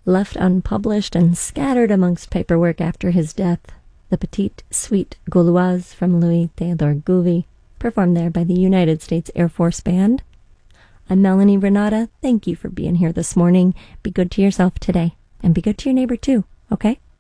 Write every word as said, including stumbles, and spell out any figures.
Left unpublished and scattered amongst paperwork after his death, the Petite Suite Gauloise from Louis Theodore Gouvy, performed there by the United States Air Force Band. I'm Melanie Renata. Thank you for being here this morning. Be good to yourself today, and be good to your neighbor too, okay?